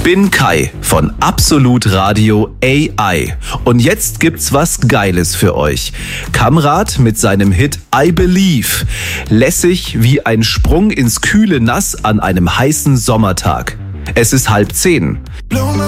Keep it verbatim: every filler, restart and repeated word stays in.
Bin Kai von Absolut Radio A I. Und jetzt gibt's was Geiles für euch. Kamrat mit seinem Hit I Believe. Lässig wie ein Sprung ins kühle Nass an einem heißen Sommertag. Es ist halb zehn.